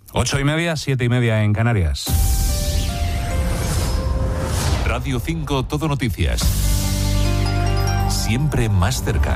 8:30, 7:30 en Canarias. Radio 5 Todo Noticias. Siempre más cerca.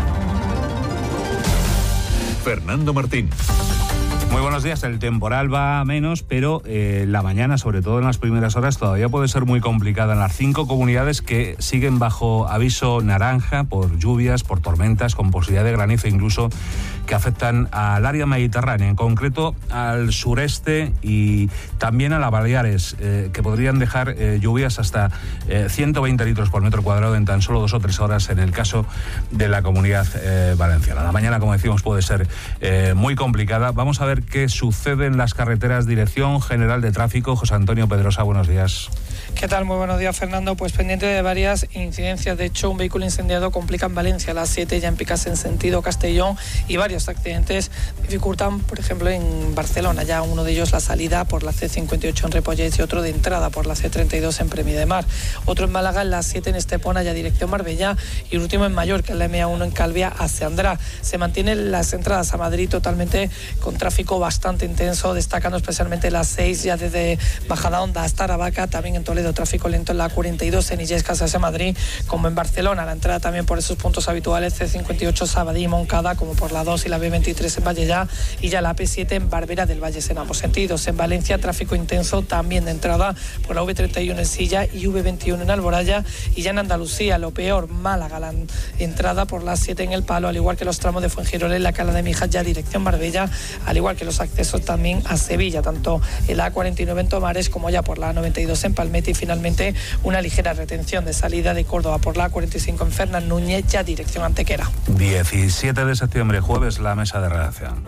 Fernando Martín. Muy buenos días. El temporal va a menos, pero la mañana, sobre todo en las primeras horas, todavía puede ser muy complicada en las 5 comunidades que siguen bajo aviso naranja por lluvias, por tormentas, con posibilidad de granizo incluso, que afectan al área mediterránea, en concreto al sureste y también a las Baleares, que podrían dejar lluvias hasta 120 litros por metro cuadrado en tan solo 2 o 3 horas en el caso de la Comunidad Valenciana. La mañana, como decimos, puede ser muy complicada. Vamos a ver qué sucede en las carreteras. Dirección General de Tráfico, José Antonio Pedrosa, buenos días. ¿Qué tal? Muy buenos días, Fernando. Pues pendiente de varias incidencias. De hecho, un vehículo incendiado complica en Valencia a las 7, ya en Picas en sentido Castellón, y varios accidentes dificultan, por ejemplo, en Barcelona. Ya uno de ellos la salida por la C58 en Ripollet y otro de entrada por la C32 en Premià de Mar. Otro en Málaga en la 7 en Estepona, ya dirección Marbella, y el último en Mallorca, en la MA1 en Calvia hacia Andrá. Se mantienen las entradas a Madrid totalmente con tráfico bastante intenso, destacando especialmente las 6 ya desde Majadahonda hasta Aravaca, también en Toledo tráfico lento en la 42 en Illescas hacia Madrid, como en Barcelona. La entrada también por esos puntos habituales, C58 Sabadell y Moncada, como por la 2 y la B23 en Vallellá, y ya la P7 en Barbera del Valle en ambos sentidos. En Valencia, tráfico intenso también de entrada por la V31 en Silla y V21 en Alboraya, y ya en Andalucía, lo peor, Málaga, la entrada por la 7 en El Palo, al igual que los tramos de Fuengirola y la Cala de Mijas, ya dirección Marbella, al igual que los accesos también a Sevilla, tanto en la A49 en Tomares como ya por la A92 en Palmete, y finalmente una ligera retención de salida de Córdoba por la A45 en Fernán Núñez, ya dirección Antequera. 17 de septiembre, jueves, la mesa de redacción.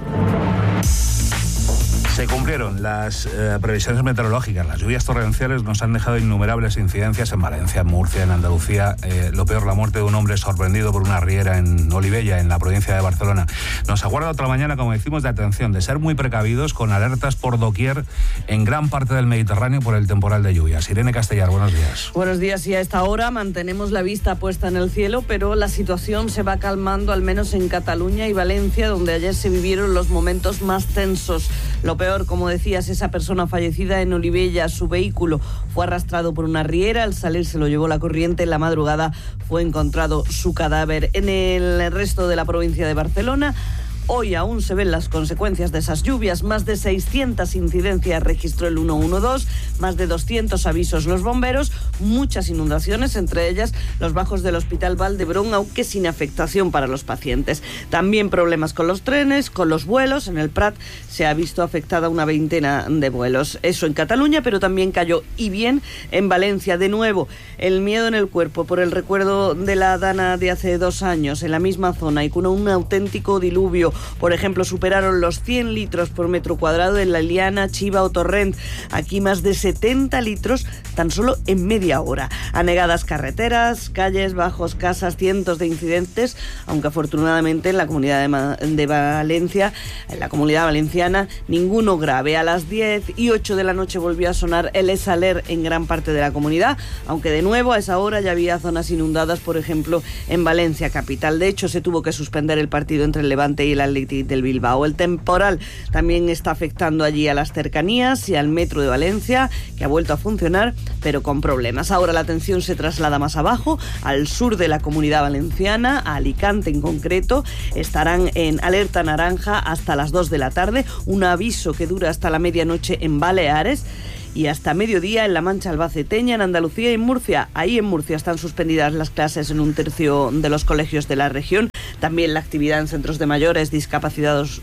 Se cumplieron las previsiones meteorológicas. Las lluvias torrenciales nos han dejado innumerables incidencias en Valencia, en Murcia, en Andalucía. Lo peor, la muerte de un hombre sorprendido por una riera en Olivella, en la provincia de Barcelona. Nos aguarda otra mañana, como decimos, de atención, de ser muy precavidos, con alertas por doquier en gran parte del Mediterráneo por el temporal de lluvias. Irene Castellar, buenos días. Buenos días, y a esta hora mantenemos la vista puesta en el cielo, pero la situación se va calmando, al menos en Cataluña y Valencia, donde ayer se vivieron los momentos más tensos. Lo peor, como decías, esa persona fallecida en Olivella, su vehículo fue arrastrado por una riera, al salir se lo llevó la corriente, en la madrugada fue encontrado su cadáver. En el resto de la provincia de Barcelona, hoy aún se ven las consecuencias de esas lluvias. Más de 600 incidencias registró el 112, más de 200 avisos los bomberos, muchas inundaciones, entre ellas los bajos del Hospital Valdebrón, aunque sin afectación para los pacientes. También problemas con los trenes, con los vuelos. En el Prat se ha visto afectada una veintena de vuelos. Eso en Cataluña, pero también cayó, y bien, en Valencia. De nuevo, el miedo en el cuerpo por el recuerdo de la Dana de hace 2 años, en la misma zona, y con un auténtico diluvio. Por ejemplo, superaron los 100 litros por metro cuadrado en La Liana, Chiva o Torrent. Aquí más de 70 litros tan solo en media hora. Anegadas carreteras, calles, bajos, casas, cientos de incidentes, aunque afortunadamente en la comunidad de Valencia, en la comunidad valenciana, ninguno grave. A las 10:08 de la noche volvió a sonar el Esaler en gran parte de la comunidad, aunque de nuevo a esa hora ya había zonas inundadas, por ejemplo, en Valencia capital. De hecho, se tuvo que suspender el partido entre el Levante y el Athletic del Bilbao. El temporal también está afectando allí a las cercanías y al metro de Valencia, que ha vuelto a funcionar, pero con problemas. Ahora la atención se traslada más abajo, al sur de la comunidad valenciana, a Alicante en concreto. Estarán en alerta naranja hasta las 2 de la tarde, un aviso que dura hasta la medianoche en Baleares, y hasta mediodía en la Mancha albaceteña, en Andalucía y en Murcia. Ahí en Murcia están suspendidas las clases en un tercio de los colegios de la región. También la actividad en centros de mayores, discapacitados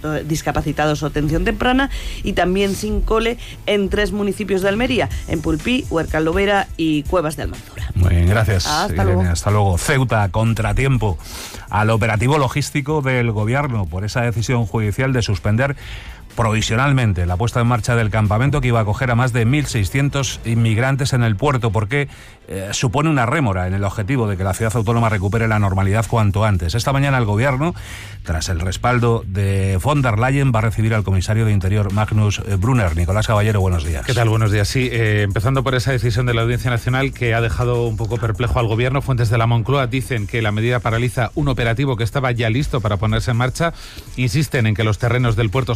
o atención temprana, y también sin cole en 3 municipios de Almería, en Pulpí, Huercal Lovera y Cuevas de Almanzora. Muy bien, gracias. Hasta luego. Hasta luego. Ceuta, contratiempo al operativo logístico del gobierno por esa decisión judicial de suspender provisionalmente la puesta en marcha del campamento que iba a acoger a más de 1.600 inmigrantes en el puerto, porque supone una rémora en el objetivo de que la ciudad autónoma recupere la normalidad cuanto antes. Esta mañana el gobierno, tras el respaldo de von der Leyen, va a recibir al comisario de Interior, Magnus Brunner. Nicolás Caballero, buenos días. ¿Qué tal? Buenos días. Sí, empezando por esa decisión de la Audiencia Nacional que ha dejado un poco perplejo al gobierno. Fuentes de la Moncloa dicen que la medida paraliza un operativo que estaba ya listo para ponerse en marcha. Insisten en que los terrenos del puerto son los más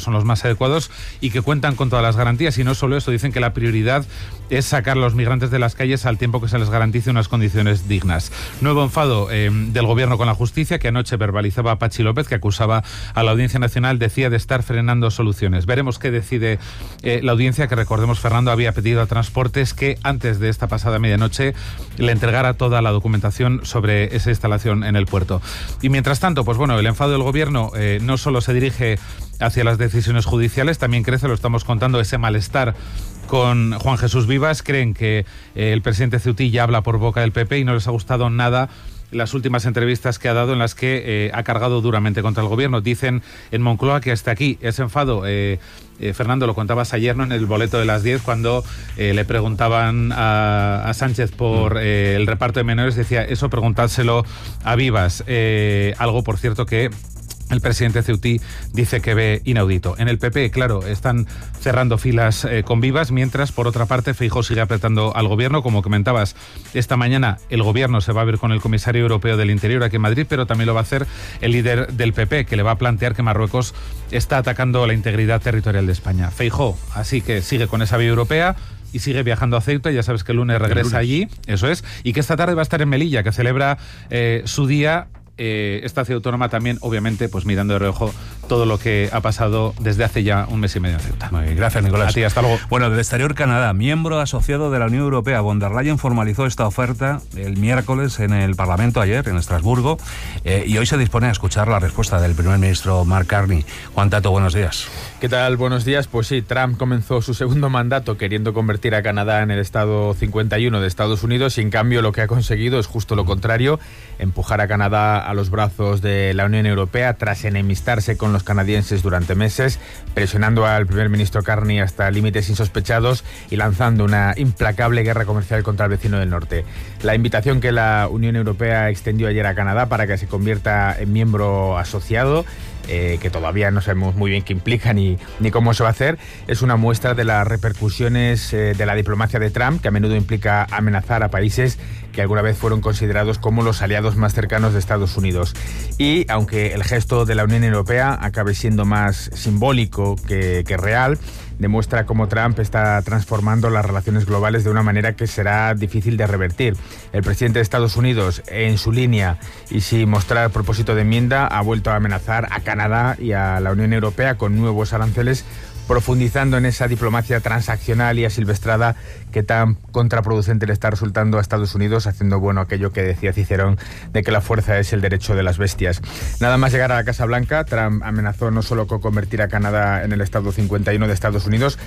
adecuados y que cuentan con todas las garantías. Y no solo eso, dicen que la prioridad es sacar a los migrantes de las calles al tiempo que se les garantice unas condiciones dignas. Nuevo enfado del gobierno con la justicia, que anoche verbalizaba a Patxi López, que acusaba a la Audiencia Nacional, decía, de estar frenando soluciones. Veremos qué decide la audiencia, que recordemos, Fernando había pedido a Transportes que antes de esta pasada medianoche le entregara toda la documentación sobre esa instalación en el puerto. Y mientras tanto, pues bueno, el enfado del gobierno no solo se dirige hacia las decisiones judiciales, también crece, lo estamos contando, ese malestar con Juan Jesús Vivas. Creen que el presidente Ceutí ya habla por boca del PP y no les ha gustado nada las últimas entrevistas que ha dado, en las que ha cargado duramente contra el gobierno. Dicen en Moncloa que hasta aquí ese enfado, Fernando, lo contabas ayer, ¿no?, en el boleto de las 10, cuando le preguntaban a Sánchez por el reparto de menores, decía, eso preguntádselo a Vivas. Algo, por cierto, que el presidente Ceutí dice que ve inaudito. En el PP, claro, están cerrando filas con Vivas, mientras, por otra parte, Feijóo sigue apretando al gobierno. Como comentabas, esta mañana el gobierno se va a ver con el comisario europeo del Interior aquí en Madrid, pero también lo va a hacer el líder del PP, que le va a plantear que Marruecos está atacando la integridad territorial de España. Feijóo, así que sigue con esa vía europea y sigue viajando a Ceuta. Ya sabes que el lunes regresa allí, eso es, y que esta tarde va a estar en Melilla, que celebra su día. Esta ciudad autónoma también, obviamente, pues mirando de reojo todo lo que ha pasado desde hace ya un mes y medio en Ceuta. Muy bien, gracias, Nicolás. A ti, hasta luego. Bueno, del exterior, Canadá, miembro asociado de la Unión Europea, von der Leyen formalizó esta oferta el miércoles en el Parlamento, ayer en Estrasburgo, y hoy se dispone a escuchar la respuesta del primer ministro Mark Carney. Juan Tato, buenos días. ¿Qué tal? Buenos días. Pues sí, Trump comenzó su segundo mandato queriendo convertir a Canadá en el estado 51 de Estados Unidos, y en cambio lo que ha conseguido es justo lo contrario: empujar a Canadá a los brazos de la Unión Europea tras enemistarse con los canadienses durante meses, presionando al primer ministro Carney hasta límites insospechados y lanzando una implacable guerra comercial contra el vecino del norte. La invitación que la Unión Europea extendió ayer a Canadá para que se convierta en miembro asociado, que todavía no sabemos muy bien qué implica ni cómo se va a hacer, es una muestra de las repercusiones de la diplomacia de Trump, que a menudo implica amenazar a países que alguna vez fueron considerados como los aliados más cercanos de Estados Unidos. Y aunque el gesto de la Unión Europea acabe siendo más simbólico que real, demuestra cómo Trump está transformando las relaciones globales de una manera que será difícil de revertir. El presidente de Estados Unidos, en su línea y sin mostrar propósito de enmienda, ha vuelto a amenazar a Canadá y a la Unión Europea con nuevos aranceles, profundizando en esa diplomacia transaccional y asilvestrada que tan contraproducente le está resultando a Estados Unidos, haciendo bueno aquello que decía Cicerón de que la fuerza es el derecho de las bestias. Nada más llegar a la Casa Blanca, Trump amenazó no solo con convertir a Canadá en el estado 51 de Estados Unidos,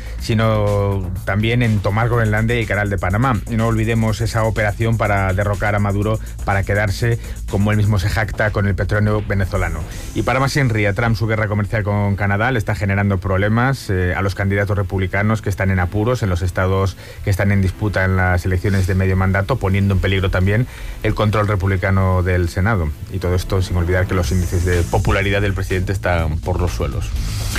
sino también en tomar Groenlandia y Canal de Panamá. Y no olvidemos esa operación para derrocar a Maduro, para quedarse, como él mismo se jacta, con el petróleo venezolano. Y para más en ría, Trump, su guerra comercial con Canadá le está generando problemas a los candidatos republicanos que están en apuros en los estados que están en disputa en las elecciones de medio mandato, poniendo en peligro también el control republicano del Senado. Y todo esto sin olvidar que los índices de popularidad del presidente están por los suelos.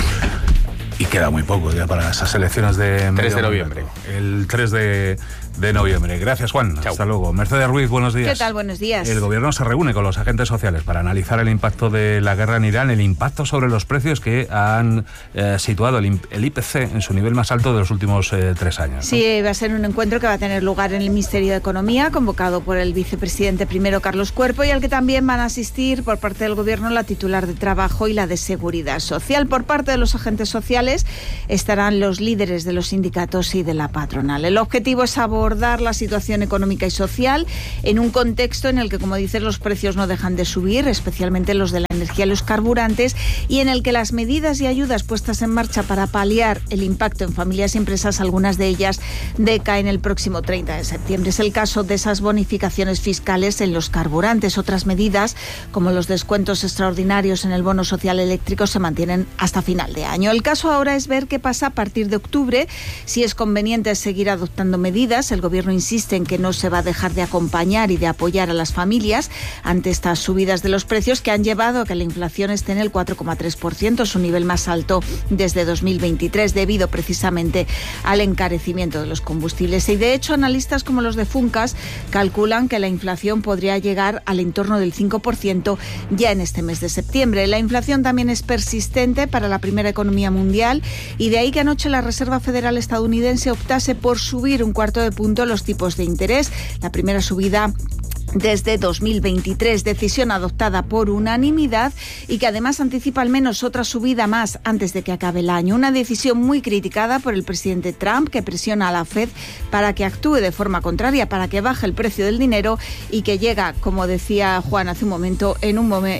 Y queda muy poco ya para esas elecciones de 3 de noviembre. El 3 de noviembre. Gracias, Juan. Chao. Hasta luego. Mercedes Ruiz, buenos días. ¿Qué tal? Buenos días. El gobierno se reúne con los agentes sociales para analizar el impacto de la guerra en Irán, el impacto sobre los precios que han situado el IPC en su nivel más alto de los últimos 3 años, ¿no? Sí, va a ser un encuentro que va a tener lugar en el Ministerio de Economía, convocado por el vicepresidente primero, Carlos Cuerpo, y al que también van a asistir por parte del gobierno la titular de Trabajo y la de Seguridad Social. Por parte de los agentes sociales estarán los líderes de los sindicatos y de la patronal. El objetivo es abordar la situación económica y social en un contexto en el que, como dices, los precios no dejan de subir, especialmente los de la energía y los carburantes, y en el que las medidas y ayudas puestas en marcha para paliar el impacto en familias y empresas, algunas de ellas decaen el próximo 30 de septiembre. Es el caso de esas bonificaciones fiscales en los carburantes. Otras medidas, como los descuentos extraordinarios en el bono social eléctrico, se mantienen hasta final de año. El caso ahora es ver qué pasa a partir de octubre, si es conveniente seguir adoptando medidas. El gobierno insiste en que no se va a dejar de acompañar y de apoyar a las familias ante estas subidas de los precios que han llevado a que la inflación esté en el 4,3%, su nivel más alto desde 2023, debido precisamente al encarecimiento de los combustibles. Y de hecho, analistas como los de Funcas calculan que la inflación podría llegar al entorno del 5% ya en este mes de septiembre. La inflación también es persistente para la primera economía mundial y de ahí que anoche la Reserva Federal estadounidense optase por subir 1/4 punto los tipos de interés. La primera subida desde 2023, decisión adoptada por unanimidad y que además anticipa al menos otra subida más antes de que acabe el año. Una decisión muy criticada por el presidente Trump, que presiona a la Fed para que actúe de forma contraria, para que baje el precio del dinero y que llega, como decía Juan hace un momento, en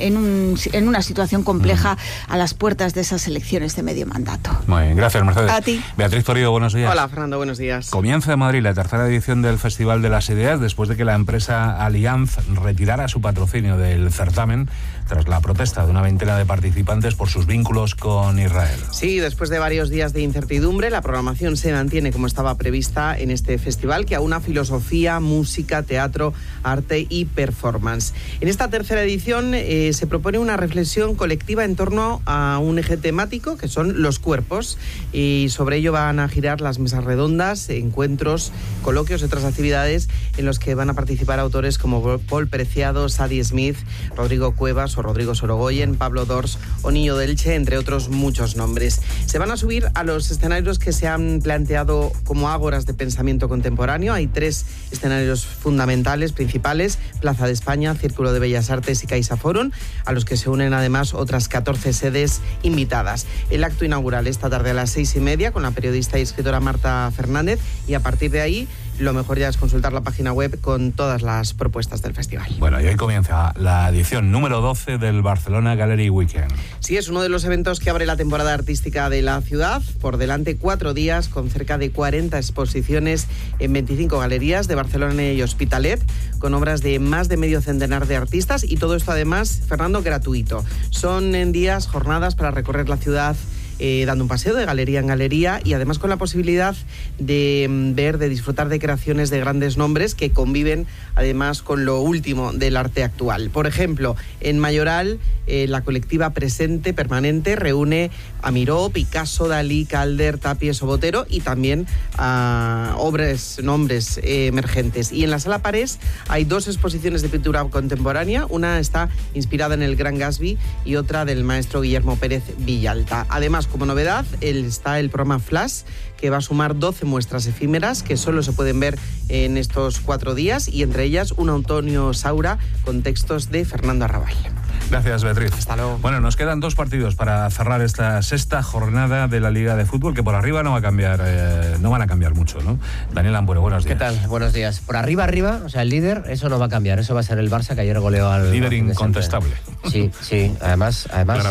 una situación compleja a las puertas de esas elecciones de medio mandato. Muy bien, gracias, Mercedes. A ti. Beatriz Torío, buenos días. Hola, Fernando, buenos días. Comienza en Madrid la tercera edición del Festival de las Ideas después de que la empresa Allianz retirara su patrocinio del certamen tras la protesta de una veintena de participantes por sus vínculos con Israel. Sí, después de varios días de incertidumbre, la programación se mantiene como estaba prevista en este festival, que aúna filosofía, música, teatro, arte y performance. En esta tercera edición se propone una reflexión colectiva en torno a un eje temático, que son los cuerpos, y sobre ello van a girar las mesas redondas, encuentros, coloquios y otras actividades en los que van a participar autores como Paul Preciado, Sadie Smith, Rodrigo Cuevas o Rodrigo Sorogoyen, Pablo Dors o Niño de Elche, entre otros muchos nombres. Se van a subir a los escenarios que se han planteado como ágoras de pensamiento contemporáneo. Hay 3 escenarios fundamentales, principales: Plaza de España, Círculo de Bellas Artes y CaixaForum, a los que se unen además otras 14 sedes invitadas. El acto inaugural esta tarde a las 6:30 con la periodista y escritora Marta Fernández, y a partir de ahí lo mejor ya es consultar la página web con todas las propuestas del festival. Bueno, y hoy comienza la edición número 12 del Barcelona Gallery Weekend. Sí, es uno de los eventos que abre la temporada artística de la ciudad. Por delante 4 días con cerca de 40 exposiciones en 25 galerías de Barcelona y Hospitalet, con obras de más de medio centenar de artistas, y todo esto además, Fernando, gratuito. Son en días, jornadas para recorrer la ciudad dando un paseo de galería en galería, y además con la posibilidad de ver, de disfrutar de creaciones de grandes nombres que conviven además con lo último del arte actual. Por ejemplo, en Mayoral, la colectiva Presente Permanente reúne a Miró, Picasso, Dalí, Calder, Tapies o Botero, y también a nombres emergentes. Y en la Sala Parés hay 2 exposiciones de pintura contemporánea. Una está inspirada en el Gran Gatsby y otra del maestro Guillermo Pérez Villalta. Además, como novedad, está el programa Flash, que va a sumar 12 muestras efímeras que solo se pueden ver en estos 4 días, y entre ellas un Antonio Saura con textos de Fernando Arrabal. Gracias, Beatriz. Hasta luego. Bueno, nos quedan 2 partidos para cerrar esta sexta jornada de la Liga de Fútbol, que por arriba no va a cambiar, no van a cambiar mucho, ¿no? Daniel Ampuero, buenos días. ¿Qué tal? Buenos días. Por arriba, o sea, el líder, eso no va a cambiar. Eso va a ser el Barça, que ayer goleó al... Líder incontestable. Sí, además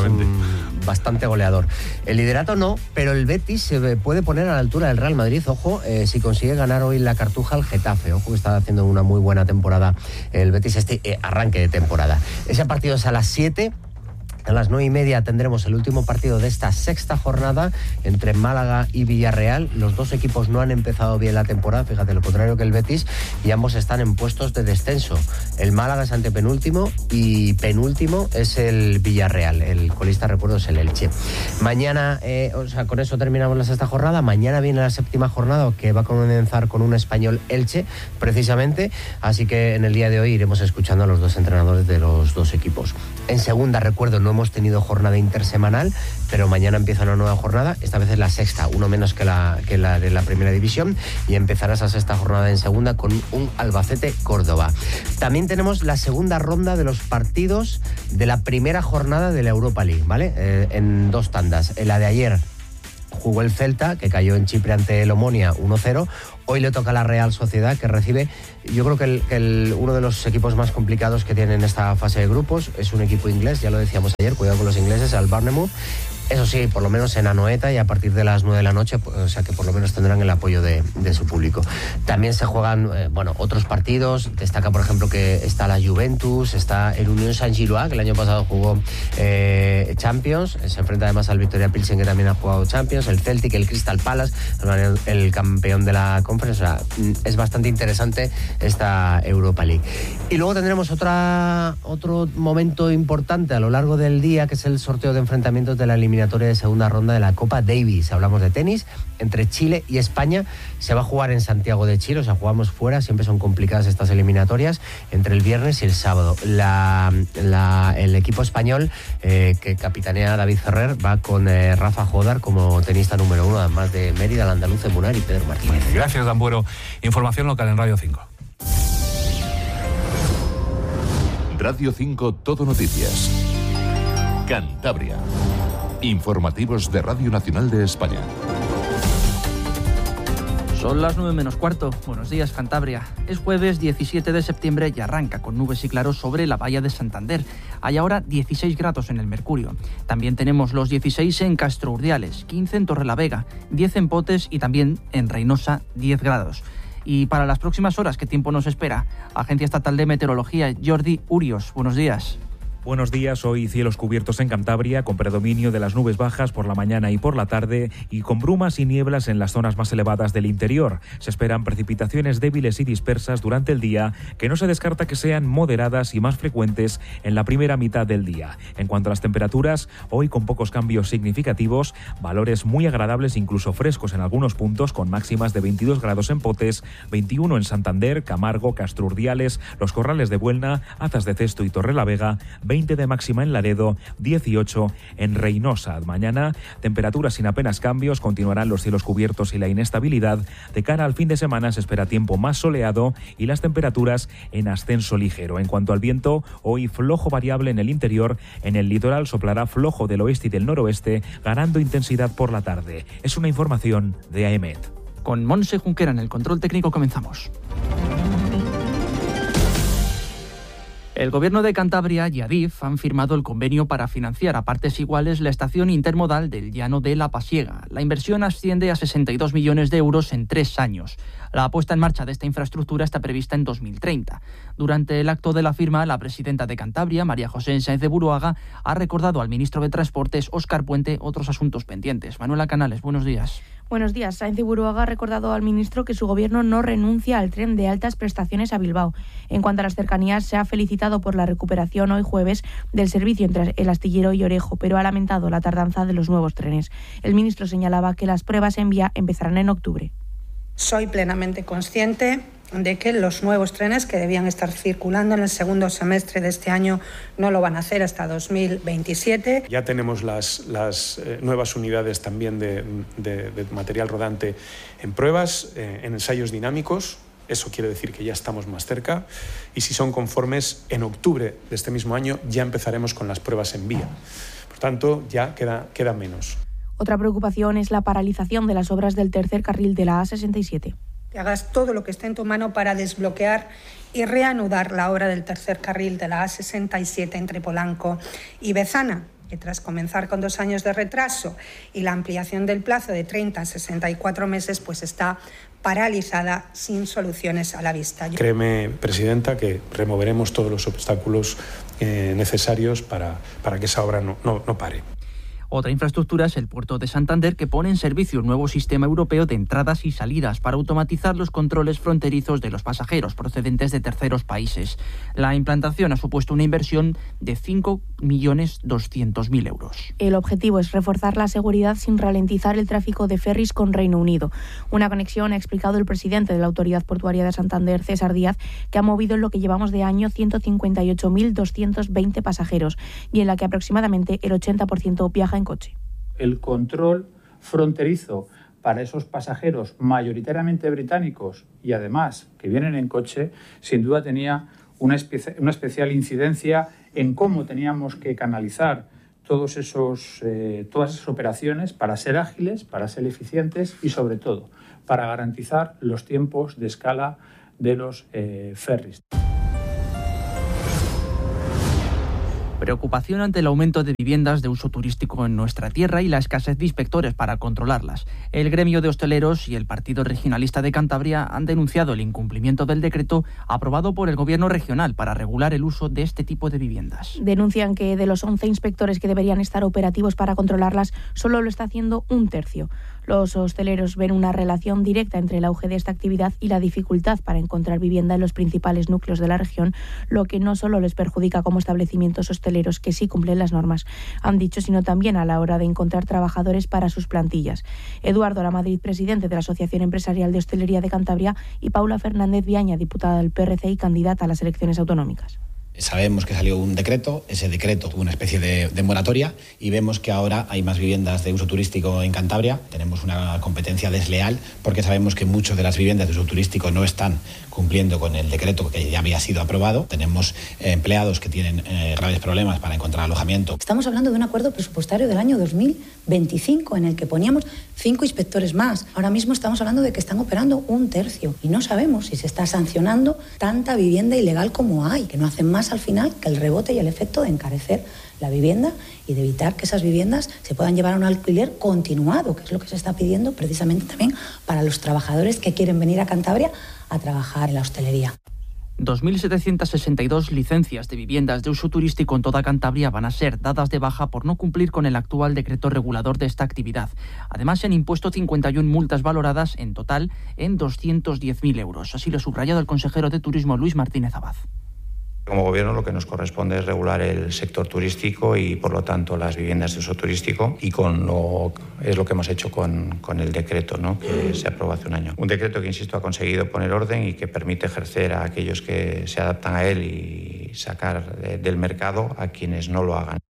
bastante goleador. El liderato no, pero el Betis se puede poner a la altura del Real Madrid. Ojo, si consigue ganar hoy la Cartuja al Getafe. Ojo, que está haciendo una muy buena temporada el Betis, arranque de temporada. Ese partido es a las 7. A las 9:30 tendremos el último partido de esta sexta jornada entre Málaga y Villarreal. Los 2 equipos no han empezado bien la temporada, fíjate, lo contrario que el Betis, y ambos están en puestos de descenso. El Málaga es antepenúltimo y penúltimo es el Villarreal. El colista, recuerdo, es el Elche. Mañana, con eso terminamos la sexta jornada. Mañana viene la 7ª jornada, que va a comenzar con un Español Elche, precisamente. Así que en el día de hoy iremos escuchando a los 2 entrenadores de los 2 equipos. En segunda, recuerdo, no hemos tenido jornada intersemanal, pero mañana empieza una nueva jornada. Esta vez es la sexta, uno menos que la de la primera división, y empezará esa sexta jornada en segunda con un Albacete-Córdoba. También tenemos la segunda ronda de los partidos de la primera jornada de la Europa League, ¿vale? En 2 tandas. En la de ayer jugó el Celta, que cayó en Chipre ante el Omonia 1-0. Hoy le toca a la Real Sociedad, que recibe, yo creo que uno de los equipos más complicados que tiene en esta fase de grupos. Es un equipo inglés, ya lo decíamos ayer, cuidado con los ingleses, al Bournemouth. Eso sí, por lo menos en Anoeta y a partir de las 9 de la noche, o sea que por lo menos tendrán el apoyo de su público. También se juegan otros partidos. Destaca, por ejemplo, que está la Juventus, está el Unión Saint-Gilloise, que el año pasado jugó Champions, se enfrenta además al Victoria Pilsen, que también ha jugado Champions, el Celtic, el Crystal Palace, el campeón de la Conference. O sea, es bastante interesante esta Europa League. Y luego tendremos otro momento importante a lo largo del día, que es el sorteo de enfrentamientos de la eliminatoria de segunda ronda de la Copa Davis. Hablamos de tenis entre Chile y España. Se va a jugar en Santiago de Chile, o sea, jugamos fuera. Siempre son complicadas estas eliminatorias, entre el viernes y el sábado. El equipo español que capitanea David Ferrer va con Rafa Jodar como tenista número 1, además de Mérida, Landaluz, Munar y Pedro Martínez. Gracias, Dan Buero. Información local en Radio 5. Radio 5 Todo Noticias. Cantabria. Informativos de Radio Nacional de España. Son las 9 menos cuarto. Buenos días, Cantabria. Es jueves 17 de septiembre y arranca con nubes y claros sobre la bahía de Santander. Hay ahora 16 grados en el Mercurio. También tenemos los 16 en Castro Urdiales, 15 en Torrelavega, 10 en Potes y también en Reynosa 10 grados. Y para las próximas horas, ¿qué tiempo nos espera? Agencia Estatal de Meteorología, Jordi Urios. Buenos días. Buenos días, hoy cielos cubiertos en Cantabria, con predominio de las nubes bajas por la mañana y por la tarde y con brumas y nieblas en las zonas más elevadas del interior. Se esperan precipitaciones débiles y dispersas durante el día, que no se descarta que sean moderadas y más frecuentes en la primera mitad del día. En cuanto a las temperaturas, hoy con pocos cambios significativos, valores muy agradables, incluso frescos en algunos puntos, con máximas de 22 grados en Potes, 21 en Santander, Camargo, Castro Urdiales, Los Corrales de Buelna, Azas de Cesto y Torrelavega, 20 de máxima en Laredo, 18 en Reynosa. Mañana, temperaturas sin apenas cambios, continuarán los cielos cubiertos y la inestabilidad. De cara al fin de semana se espera tiempo más soleado y las temperaturas en ascenso ligero. En cuanto al viento, hoy flojo variable en el interior, en el litoral soplará flojo del oeste y del noroeste, ganando intensidad por la tarde. Es una información de AEMET. Con Monse Junquera en el control técnico comenzamos. El Gobierno de Cantabria y Adif han firmado el convenio para financiar a partes iguales la estación intermodal del Llano de la Pasiega. La inversión asciende a 62 millones de euros en 3 años. La puesta en marcha de esta infraestructura está prevista en 2030. Durante el acto de la firma, la presidenta de Cantabria, María José Sáenz de Buruaga, ha recordado al ministro de Transportes, Óscar Puente, otros asuntos pendientes. Manuela Canales, buenos días. Buenos días. Sáenz de Buruaga ha recordado al ministro que su gobierno no renuncia al tren de altas prestaciones a Bilbao. En cuanto a las cercanías, se ha felicitado por la recuperación hoy jueves del servicio entre El Astillero y Orejo, pero ha lamentado la tardanza de los nuevos trenes. El ministro señalaba que las pruebas en vía empezarán en octubre. Soy plenamente consciente de que los nuevos trenes que debían estar circulando en el segundo semestre de este año no lo van a hacer hasta 2027. Ya tenemos las nuevas unidades también de material rodante en pruebas, en ensayos dinámicos. Eso quiere decir que ya estamos más cerca. Y si son conformes, en octubre de este mismo año ya empezaremos con las pruebas en vía. Por tanto, ya queda menos. Otra preocupación es la paralización de las obras del tercer carril de la A67. Que hagas todo lo que esté en tu mano para desbloquear y reanudar la obra del tercer carril de la A67 entre Polanco y Bezana, que tras comenzar con 2 años de retraso y la ampliación del plazo de 30 a 64 meses, pues está paralizada sin soluciones a la vista. Créeme, presidenta, que removeremos todos los obstáculos necesarios para que esa obra no pare. Otra infraestructura es el puerto de Santander, que pone en servicio un nuevo sistema europeo de entradas y salidas para automatizar los controles fronterizos de los pasajeros procedentes de terceros países. La implantación ha supuesto una inversión de 5.200.000 euros. El objetivo es reforzar la seguridad sin ralentizar el tráfico de ferries con Reino Unido. Una conexión, ha explicado el presidente de la Autoridad Portuaria de Santander, César Díaz, que ha movido en lo que llevamos de año 158.220 pasajeros y en la que aproximadamente el 80% viaja en coche. El control fronterizo para esos pasajeros mayoritariamente británicos y además que vienen en coche, sin duda tenía una especial incidencia en cómo teníamos que canalizar todas esas operaciones para ser ágiles, para ser eficientes y sobre todo para garantizar los tiempos de escala de los ferries. Preocupación ante el aumento de viviendas de uso turístico en nuestra tierra y la escasez de inspectores para controlarlas. El gremio de hosteleros y el Partido Regionalista de Cantabria han denunciado el incumplimiento del decreto aprobado por el Gobierno regional para regular el uso de este tipo de viviendas. Denuncian que de los 11 inspectores que deberían estar operativos para controlarlas, solo lo está haciendo un tercio. Los hosteleros ven una relación directa entre el auge de esta actividad y la dificultad para encontrar vivienda en los principales núcleos de la región, lo que no solo les perjudica como establecimientos hosteleros que sí cumplen las normas, han dicho, sino también a la hora de encontrar trabajadores para sus plantillas. Eduardo Lamadrid, presidente de la Asociación Empresarial de Hostelería de Cantabria, y Paula Fernández Viaña, diputada del PRC y candidata a las elecciones autonómicas. Sabemos que salió un decreto, ese decreto tuvo una especie de moratoria y vemos que ahora hay más viviendas de uso turístico en Cantabria. Tenemos una competencia desleal porque sabemos que muchas de las viviendas de uso turístico no están cumpliendo con el decreto que ya había sido aprobado. Tenemos empleados que tienen graves problemas para encontrar alojamiento. Estamos hablando de un acuerdo presupuestario del año 2025 en el que poníamos 5 inspectores más. Ahora mismo estamos hablando de que están operando un tercio y no sabemos si se está sancionando tanta vivienda ilegal como hay, que no hacen más al final que el rebote y el efecto de encarecer la vivienda y de evitar que esas viviendas se puedan llevar a un alquiler continuado, que es lo que se está pidiendo precisamente también para los trabajadores que quieren venir a Cantabria a trabajar en la hostelería. 2.762 licencias de viviendas de uso turístico en toda Cantabria van a ser dadas de baja por no cumplir con el actual decreto regulador de esta actividad. Además, se han impuesto 51 multas valoradas en total en 210.000 euros. Así lo ha subrayado el consejero de Turismo, Luis Martínez Abad. Como Gobierno lo que nos corresponde es regular el sector turístico y, por lo tanto, las viviendas de uso turístico y es lo que hemos hecho con el decreto, ¿no?, que se aprobó hace un año. Un decreto que, insisto, ha conseguido poner orden y que permite ejercer a aquellos que se adaptan a él y sacar del mercado a quienes no lo hagan.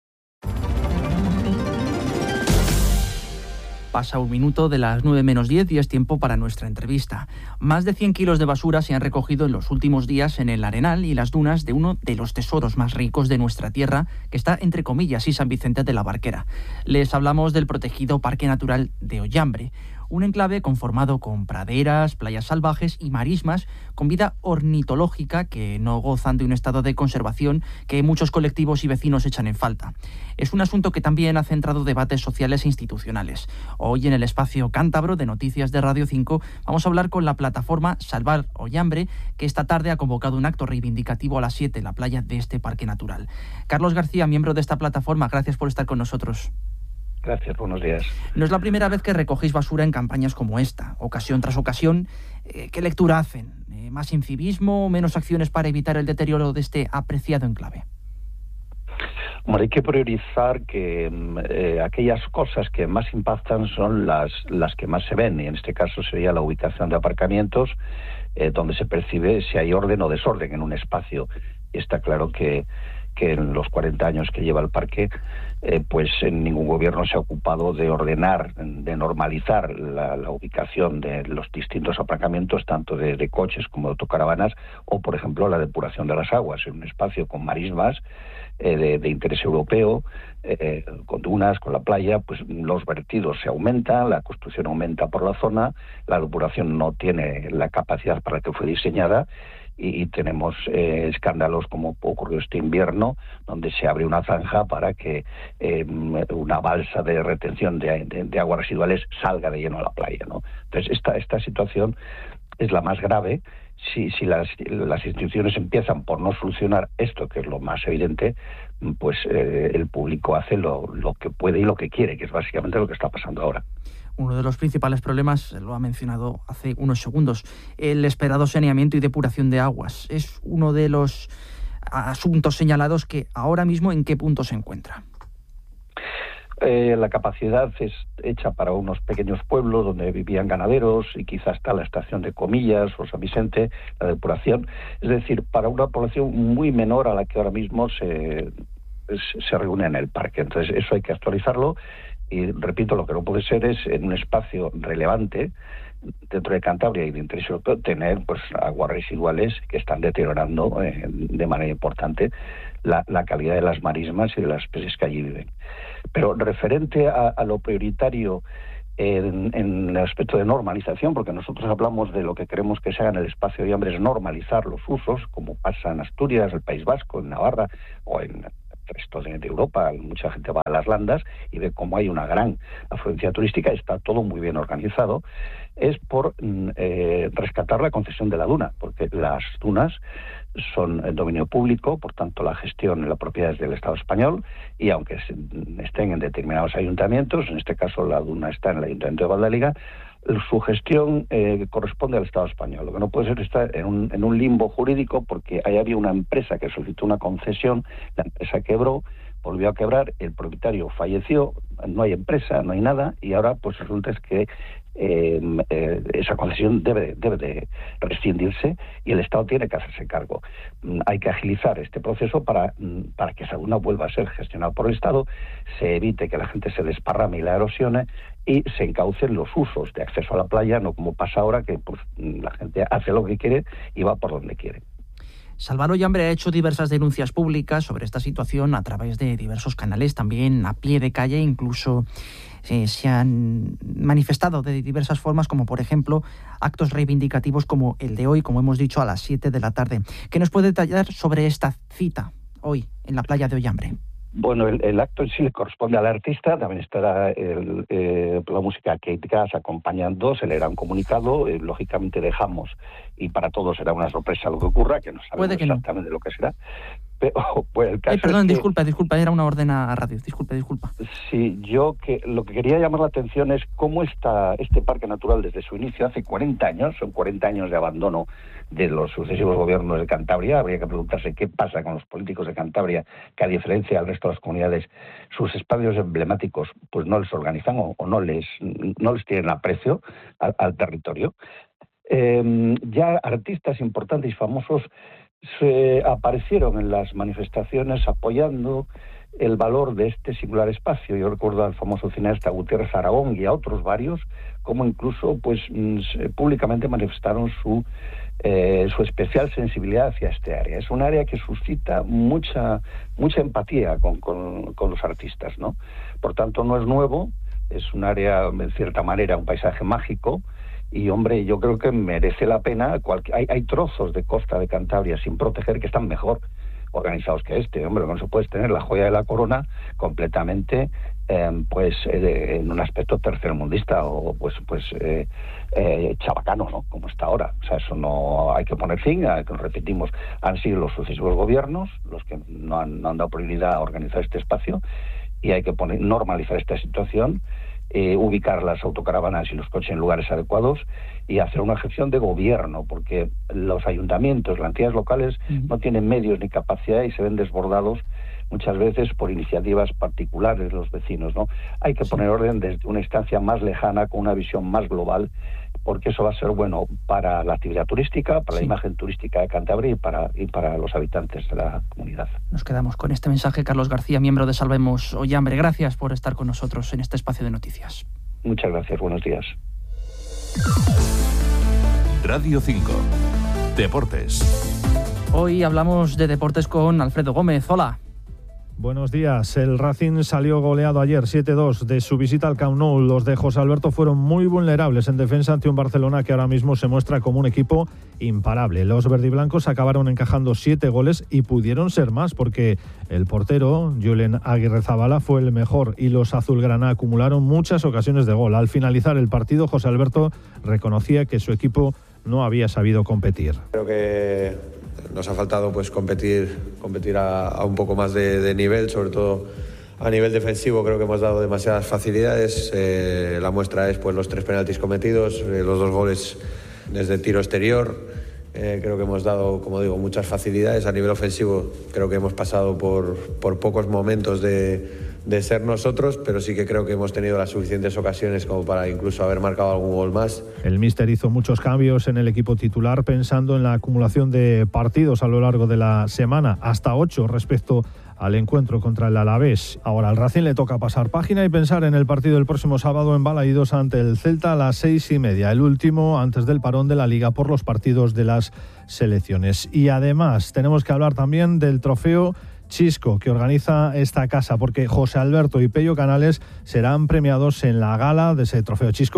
Pasa un minuto de las 9 menos 10 y es tiempo para nuestra entrevista. Más de 100 kilos de basura se han recogido en los últimos días en el Arenal y las dunas de uno de los tesoros más ricos de nuestra tierra, que está entre comillas y San Vicente de la Barquera. Les hablamos del protegido Parque Natural de Ollambre, un enclave conformado con praderas, playas salvajes y marismas con vida ornitológica que no gozan de un estado de conservación que muchos colectivos y vecinos echan en falta. Es un asunto que también ha centrado debates sociales e institucionales. Hoy en el espacio cántabro de Noticias de Radio 5 vamos a hablar con la plataforma Salvar Ollambre, que esta tarde ha convocado un acto reivindicativo a las 7 en la playa de este parque natural. Carlos García, miembro de esta plataforma, gracias por estar con nosotros. Gracias, buenos días. No es la primera vez que recogéis basura en campañas como esta, ocasión tras ocasión. ¿Qué lectura hacen? ¿Más incivismo, menos acciones para evitar el deterioro de este apreciado enclave? Bueno, hay que priorizar que aquellas cosas que más impactan son las que más se ven, y en este caso sería la ubicación de aparcamientos, donde se percibe si hay orden o desorden en un espacio. Y está claro que en los 40 años que lleva el parque, pues ningún gobierno se ha ocupado de ordenar, de normalizar la ubicación de los distintos aparcamientos, tanto de coches como de autocaravanas, o por ejemplo la depuración de las aguas en un espacio con marismas de interés europeo, con dunas, con la playa, pues los vertidos se aumentan, la construcción aumenta por la zona, la depuración no tiene la capacidad para la que fue diseñada, y tenemos escándalos como ocurrió este invierno, donde se abre una zanja para que una balsa de retención de aguas residuales salga de lleno a la playa, ¿no? Entonces esta situación es la más grave. Si las instituciones empiezan por no solucionar esto, que es lo más evidente, pues el público hace lo que puede y lo que quiere, que es básicamente lo que está pasando ahora. Uno de los principales problemas, lo ha mencionado hace unos segundos, el esperado saneamiento y depuración de aguas. Es uno de los asuntos señalados que ahora mismo, ¿en qué punto se encuentra? La capacidad es hecha para unos pequeños pueblos donde vivían ganaderos y quizás está la estación de Comillas o San Vicente, la depuración. Es decir, para una población muy menor a la que ahora mismo se reúne en el parque. Entonces eso hay que actualizarlo. Y repito, lo que no puede ser es en un espacio relevante dentro de Cantabria y de interés europeo tener pues aguas residuales que están deteriorando de manera importante la calidad de las marismas y de las especies que allí viven. Pero referente a lo prioritario en el aspecto de normalización, porque nosotros hablamos de lo que queremos que se haga en el espacio de Ollambre, es normalizar los usos, como pasa en Asturias, el País Vasco, en Navarra o en resto de Europa. Mucha gente va a las landas y ve cómo hay una gran afluencia turística, está todo muy bien organizado. Es por rescatar la concesión de la duna, porque las dunas son dominio público, por tanto la gestión y la propiedad es del Estado español, y aunque estén en determinados ayuntamientos, en este caso la duna está en el Ayuntamiento de Valdaliga, su gestión corresponde al Estado español. Lo que no puede ser estar en un limbo jurídico, porque ahí había una empresa que solicitó una concesión, la empresa quebró, volvió a quebrar, el propietario falleció, no hay empresa, no hay nada, y ahora pues resulta es que esa concesión debe de rescindirse y el Estado tiene que hacerse cargo. Hay que agilizar este proceso para que esa duna vuelva a ser gestionada por el Estado, se evite que la gente se desparrame y la erosione y se encaucen los usos de acceso a la playa, no como pasa ahora, que pues la gente hace lo que quiere y va por donde quiere. Salvador Ollambre ha hecho diversas denuncias públicas sobre esta situación a través de diversos canales, también a pie de calle, incluso se han manifestado de diversas formas, como por ejemplo actos reivindicativos como el de hoy, como hemos dicho, a las 7 de la tarde. ¿Qué nos puede detallar sobre esta cita hoy en la playa de Ollambre? Bueno, el acto en sí le corresponde al artista, también estará la música Kate Gass acompañando, se le hará un comunicado, lógicamente dejamos, y para todos será una sorpresa lo que ocurra, que no sabemos exactamente lo que será. Pero, pues, el caso perdón, es que, disculpa, era una orden a radio, disculpa. Sí, lo que quería llamar la atención es cómo está este parque natural desde su inicio, hace 40 años, son 40 años de abandono de los sucesivos gobiernos de Cantabria. Habría que preguntarse qué pasa con los políticos de Cantabria, que a diferencia del resto de las comunidades, sus espacios emblemáticos pues no les organizan o no les tienen aprecio al territorio. Ya artistas importantes y famosos se aparecieron en las manifestaciones apoyando el valor de este singular espacio. Yo recuerdo al famoso cineasta Gutiérrez Aragón y a otros varios, como incluso pues públicamente manifestaron su especial sensibilidad hacia este área. Es un área que suscita mucha empatía con los artistas, ¿no? Por tanto, no es nuevo, es un área, en cierta manera, un paisaje mágico. Y, hombre, yo creo que merece la pena. Hay trozos de costa de Cantabria sin proteger que están mejor organizados que este. Hombre, no se puede tener la joya de la corona completamente en un aspecto tercermundista o chabacano, ¿no? Como está ahora. O sea, eso no hay que poner fin. Repetimos, han sido los sucesivos gobiernos los que no han dado prioridad a organizar este espacio, y hay que normalizar esta situación. Ubicar las autocaravanas y los coches en lugares adecuados y hacer una gestión de gobierno, porque los ayuntamientos, las entidades locales no tienen medios ni capacidad y se ven desbordados muchas veces por iniciativas particulares de los vecinos, ¿no? Hay que poner orden desde una instancia más lejana, con una visión más global, porque eso va a ser bueno para la actividad turística, para la imagen turística de Cantabria y para los habitantes de la comunidad. Nos quedamos con este mensaje. Carlos García, miembro de Salvemos Ollambre, gracias por estar con nosotros en este espacio de noticias. Muchas gracias, buenos días. Radio 5, Deportes. Hoy hablamos de deportes con Alfredo Gómez. Hola. Buenos días. El Racing salió goleado ayer 7-2 de su visita al Camp Nou. Los de José Alberto fueron muy vulnerables en defensa ante un Barcelona que ahora mismo se muestra como un equipo imparable. Los verdiblancos acabaron encajando 7 goles y pudieron ser más, porque el portero, Julen Aguirrezabala, fue el mejor y los azulgrana acumularon muchas ocasiones de gol. Al finalizar el partido, José Alberto reconocía que su equipo no había sabido competir. Creo que nos ha faltado pues competir a un poco más de nivel, sobre todo a nivel defensivo. Creo que hemos dado demasiadas facilidades. La muestra es pues los 3 penaltis cometidos, los 2 goles desde tiro exterior. Creo que hemos dado, como digo, muchas facilidades. A nivel ofensivo creo que hemos pasado por pocos momentos de ser nosotros, pero sí que creo que hemos tenido las suficientes ocasiones como para incluso haber marcado algún gol más. El míster hizo muchos cambios en el equipo titular pensando en la acumulación de partidos a lo largo de la semana, hasta 8 respecto al encuentro contra el Alavés. Ahora al Racing le toca pasar página y pensar en el partido del próximo sábado en Balaídos ante el Celta a las 6:30, el último antes del parón de la Liga por los partidos de las selecciones. Y además tenemos que hablar también del trofeo Chisco que organiza esta casa, porque José Alberto y Pello Canales serán premiados en la gala de ese trofeo Chisco,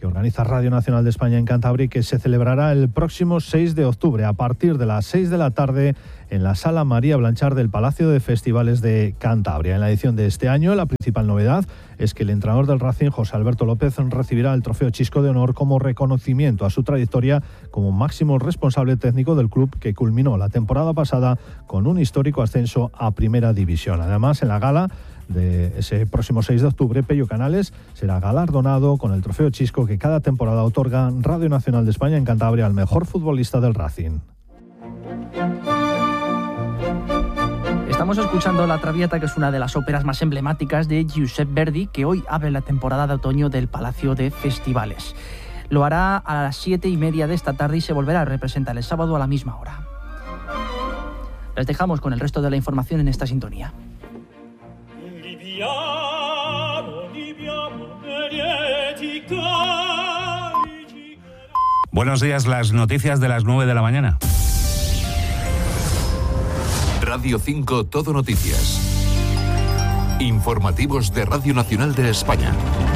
que organiza Radio Nacional de España en Cantabria y que se celebrará el próximo 6 de octubre a partir de las 6 de la tarde en la Sala María Blanchard del Palacio de Festivales de Cantabria. En la edición de este año, la principal novedad es que el entrenador del Racing, José Alberto López, recibirá el trofeo Chisco de Honor como reconocimiento a su trayectoria como máximo responsable técnico del club, que culminó la temporada pasada con un histórico ascenso a Primera División. Además, en la gala de ese próximo 6 de octubre, Pello Canales será galardonado con el trofeo Chisco que cada temporada otorga Radio Nacional de España en Cantabria al mejor futbolista del Racing. Estamos escuchando La Traviata, que es una de las óperas más emblemáticas de Giuseppe Verdi, que hoy abre la temporada de otoño del Palacio de Festivales. Lo hará a las 7:30 de esta tarde y se volverá a representar el sábado a la misma hora. Les dejamos con el resto de la información en esta sintonía. Buenos días, las noticias de las 9 de la mañana. Radio 5 Todo Noticias. Informativos de Radio Nacional de España.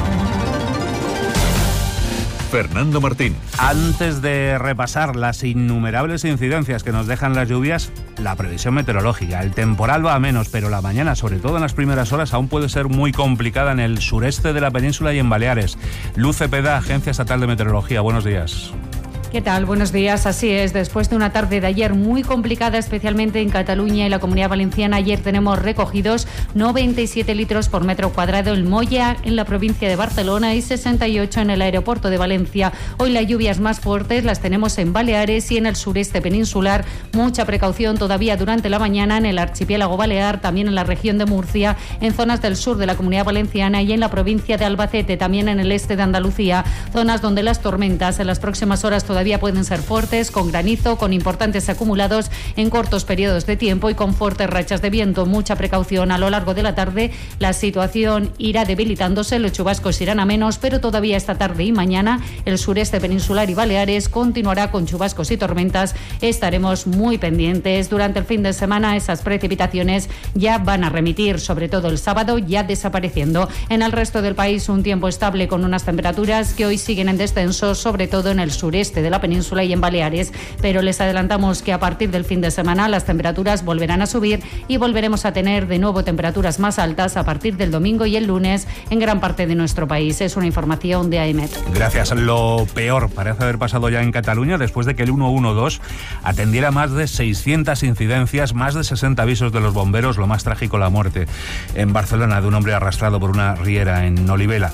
Fernando Martín. Antes de repasar las innumerables incidencias que nos dejan las lluvias, la previsión meteorológica. El temporal va a menos, pero la mañana, sobre todo en las primeras horas, aún puede ser muy complicada en el sureste de la península y en Baleares. Luz Cepeda, Agencia Estatal de Meteorología. Buenos días. ¿Qué tal? Buenos días. Así es, después de una tarde de ayer muy complicada, especialmente en Cataluña y la Comunidad Valenciana, ayer tenemos recogidos 97 litros por metro cuadrado en Moya, en la provincia de Barcelona, y 68 en el aeropuerto de Valencia. Hoy las lluvias más fuertes las tenemos en Baleares y en el sureste peninsular. Mucha precaución todavía durante la mañana en el archipiélago balear, también en la región de Murcia, en zonas del sur de la Comunidad Valenciana y en la provincia de Albacete, también en el este de Andalucía, zonas donde las tormentas en las próximas horas todavía pueden ser fuertes, con granizo, con importantes acumulados en cortos periodos de tiempo y con fuertes rachas de viento. Mucha precaución a lo largo de la tarde. La situación irá debilitándose, los chubascos irán a menos, pero todavía esta tarde y mañana el sureste peninsular y Baleares continuará con chubascos y tormentas. Estaremos muy pendientes. Durante el fin de semana esas precipitaciones ya van a remitir, sobre todo el sábado, ya desapareciendo. En el resto del país un tiempo estable con unas temperaturas que hoy siguen en descenso, sobre todo en el sureste de la península y en Baleares, pero les adelantamos que a partir del fin de semana las temperaturas volverán a subir y volveremos a tener de nuevo temperaturas más altas a partir del domingo y el lunes en gran parte de nuestro país. Es una información de AEMET. Gracias. Lo peor parece haber pasado ya en Cataluña después de que el 112 atendiera más de 600 incidencias, más de 60 avisos de los bomberos, lo más trágico, la muerte en Barcelona de un hombre arrastrado por una riera en Olivella.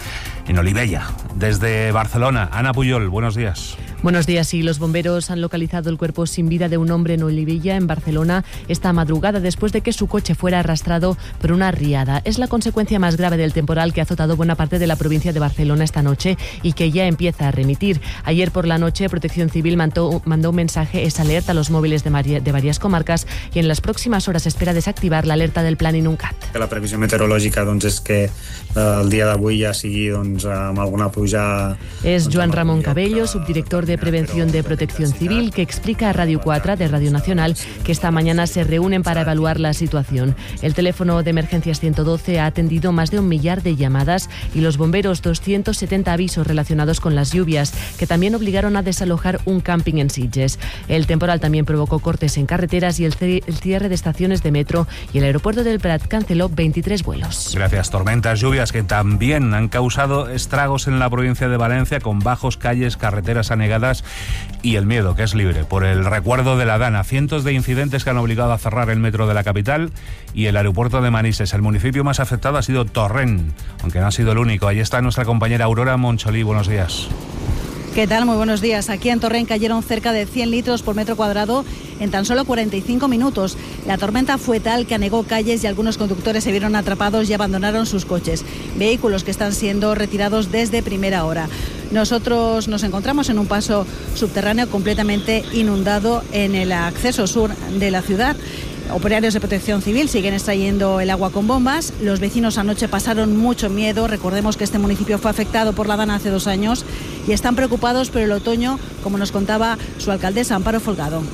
Desde Barcelona, Ana Puyol, buenos días. Buenos días. Sí, los bomberos han localizado el cuerpo sin vida de un hombre en Olivella, en Barcelona, esta madrugada, después de que su coche fuera arrastrado por una riada. Es la consecuencia más grave del temporal que ha azotado buena parte de la provincia de Barcelona esta noche y que ya empieza a remitir. Ayer por la noche, Protección Civil mandó un mensaje, esa alerta a los móviles de varias comarcas, y en las próximas horas espera desactivar la alerta del Plan Inuncat. La previsió meteorològica és que el dia d'avui ja sigui amb alguna pluja. Es Joan Ramón Cabello, subdirector de Prevención de Protección Civil, que explica a Radio 4 de Radio Nacional que esta mañana se reúnen para evaluar la situación. El teléfono de emergencias 112 ha atendido más de 1 millar de llamadas y los bomberos 270 avisos relacionados con las lluvias, que también obligaron a desalojar un camping en Sitges. El temporal también provocó cortes en carreteras y el cierre de estaciones de metro, y el aeropuerto del Prat canceló 23 vuelos. Gracias. Tormentas, lluvias que también han causado estragos en la provincia de Valencia, con bajos, calles, carreteras anegadas y el miedo, que es libre, por el recuerdo de la Dana. Cientos de incidentes que han obligado a cerrar el metro de la capital y el aeropuerto de Manises. El municipio más afectado ha sido Torrent, aunque no ha sido el único. Ahí está nuestra compañera Aurora Moncholí. Buenos días. ¿Qué tal? Muy buenos días. Aquí en Torrent cayeron cerca de 100 litros por metro cuadrado en tan solo 45 minutos. La tormenta fue tal que anegó calles y algunos conductores se vieron atrapados y abandonaron sus coches. Vehículos que están siendo retirados desde primera hora. Nosotros nos encontramos en un paso subterráneo completamente inundado en el acceso sur de la ciudad. Operarios de Protección Civil siguen extrayendo el agua con bombas. Los vecinos anoche pasaron mucho miedo. Recordemos que este municipio fue afectado por la Dana hace 2 años y están preocupados por el otoño, como nos contaba su alcaldesa, Amparo Folgado.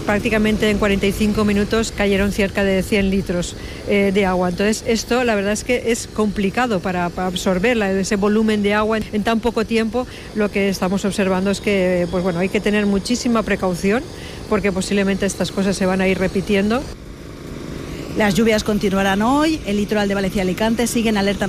prácticamente en 45 minutos cayeron cerca de 100 litros de agua. Entonces esto la verdad es que es complicado para absorber ese volumen de agua en tan poco tiempo. Lo que estamos observando es que pues bueno, hay que tener muchísima precaución porque posiblemente estas cosas se van a ir repitiendo. Las lluvias continuarán hoy. El litoral de Valencia y Alicante sigue en alerta